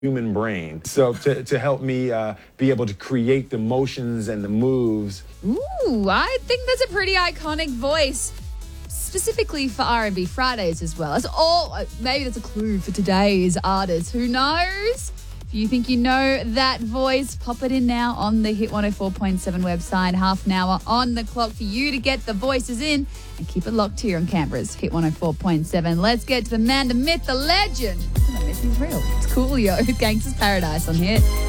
human brain. So to help me be able to create the motions and the moves. Ooh, I think that's a pretty iconic voice, specifically for R&B Fridays as well. That's all. Maybe that's a clue for today's artists. Who knows? If you think you know that voice, pop it in now on the Hit 104.7 website. Half an hour on the clock for you to get the voices in and keep it locked here on Canberra's Hit 104.7. Let's get to the man, the myth, the legend. The myth is real. It's Coolio with Gangsta's Paradise on Hit.